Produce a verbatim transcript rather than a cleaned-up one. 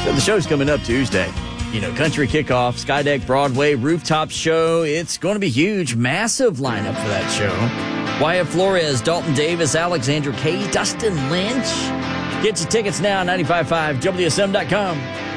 So the show's coming up Tuesday. You know, Country Kickoff, Skydeck Broadway, Rooftop Show. It's going to be huge, massive lineup for that show. Wyatt Flores, Dalton Davis, Alexandra Kay, Dustin Lynch. Get your tickets now, nine five five W S M dot com.